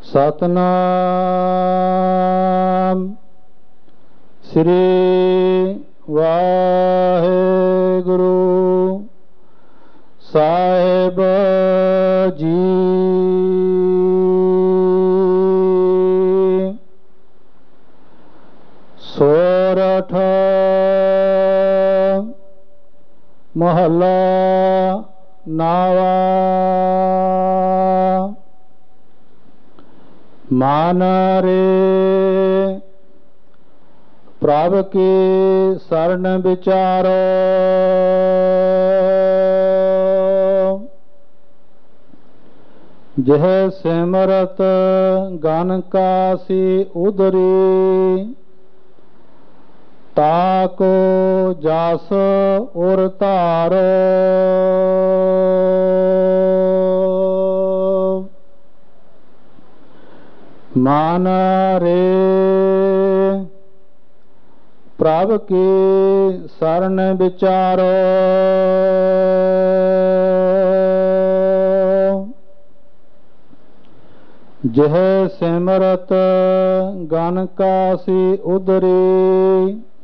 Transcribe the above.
सतनाम श्री वाहेगुरु साहिब जी। सोरठ महला नावा। मान रे प्रभ के शरण विचारो। जह सिमरत गन कासी उदरी। ताको जास उर तारो। मान रे प्रभ के शरण विचारो। जह सिमरत गन कासी उदरी।